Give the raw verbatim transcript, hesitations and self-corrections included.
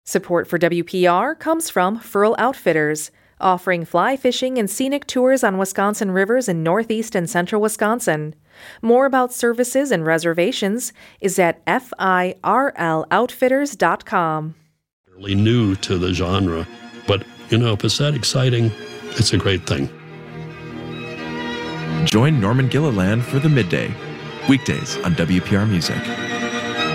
Support for W P R comes from Furl Outfitters, offering fly fishing and scenic tours on Wisconsin rivers in northeast and central Wisconsin. More about services and reservations is at F I R L outfitters dot com. Fairly new to the genre, but, you know, if it's that exciting, it's a great thing. Join Norman Gilliland for The Midday, weekdays on W P R Music.